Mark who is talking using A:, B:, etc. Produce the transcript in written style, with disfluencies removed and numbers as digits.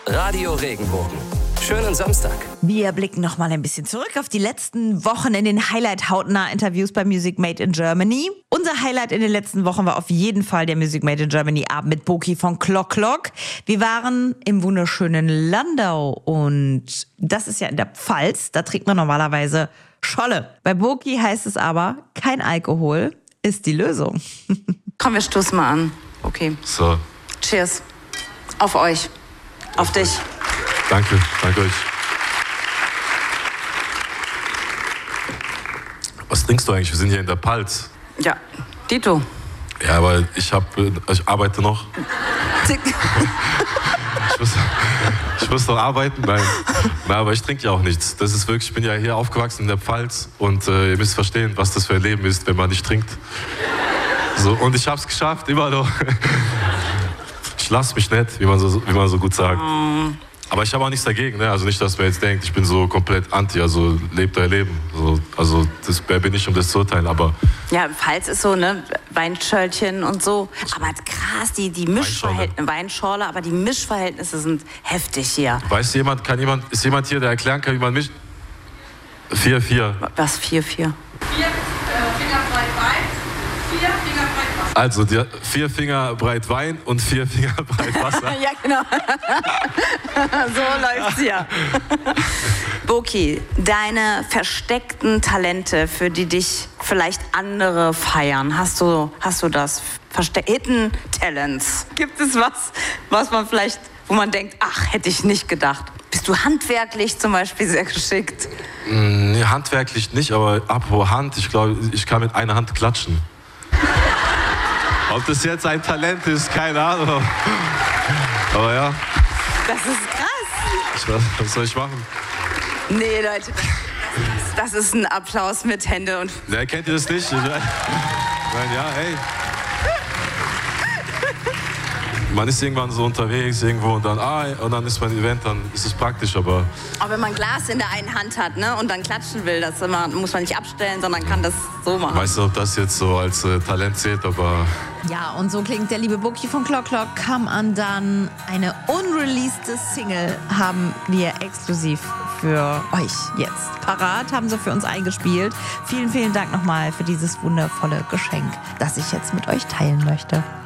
A: Radio Regenbogen. Schönen Samstag.
B: Wir blicken noch mal ein bisschen zurück auf die letzten Wochen in den Highlight-Hautnah-Interviews bei Music Made in Germany. Unser Highlight in den letzten Wochen war auf jeden Fall der Music Made in Germany Abend mit Boki von Clock Clock. Wir waren im wunderschönen Landau und das ist ja in der Pfalz. Da trinkt man normalerweise Scholle. Bei Boki heißt es aber, kein Alkohol ist die Lösung.
C: Komm, wir stoßen mal an. Okay.
D: So.
C: Cheers. Auf euch. Auf dich.
D: Danke euch. Was trinkst du eigentlich? Wir sind hier in der Pfalz.
C: Ja, Dito.
D: Ja, aber ich arbeite noch. Ich muss noch arbeiten. Nein, aber ich trinke ja auch nichts. Das ist wirklich, ich bin ja hier aufgewachsen in der Pfalz und ihr müsst verstehen, was das für ein Leben ist, wenn man nicht trinkt. So, und ich habe es geschafft, immer noch. Ich lasse mich nicht, wie man so gut sagt. Aber ich habe auch nichts dagegen, ne? Also nicht, dass man jetzt denkt, ich bin so komplett anti, also lebt euer Leben. Also wer bin ich, um das zu urteilen, aber...
C: Ja, Pfalz ist so, ne, Weinschöllchen und so. Aber krass, die Mischverhältnisse, Weinschorle, aber die Mischverhältnisse sind heftig hier.
D: Weiß jemand, ist jemand hier, der erklären kann, wie man mischt? 4-4.
C: Was 4-4?
E: 4 Finger breit Wein, 4 Finger breit Wasser.
D: Also 4 Finger breit Wein und 4 Finger breit Wasser.
C: Ja, genau. So läuft's hier. Boki, deine versteckten Talente, für die dich vielleicht andere feiern, hast du das? Hidden Talents. Gibt es was man vielleicht, wo man denkt, ach, hätte ich nicht gedacht. Bist du handwerklich zum Beispiel sehr geschickt?
D: Nee, handwerklich nicht, aber apropos Hand, ich glaube, ich kann mit einer Hand klatschen. Ob das jetzt ein Talent ist, keine Ahnung. Aber ja.
C: Das ist krass.
D: Was soll ich machen?
C: Nee, Leute, das ist ein Applaus mit Hände und...
D: Ja, kennt ihr das nicht? Nein, ja, hey. Man ist irgendwann so unterwegs irgendwo und dann ist man im Event, dann ist es praktisch, aber...
C: Aber wenn man Glas in der einen Hand hat, ne, und dann klatschen will, muss man nicht abstellen, sondern kann das so machen.
D: Ich weiß nicht, ob das jetzt so als Talent zählt, aber...
B: Ja, und so klingt der liebe Boki von Clock Clock. Come Undone. Eine unreleased Single haben wir exklusiv für euch jetzt parat, haben sie für uns eingespielt. Vielen, vielen Dank nochmal für dieses wundervolle Geschenk, das ich jetzt mit euch teilen möchte.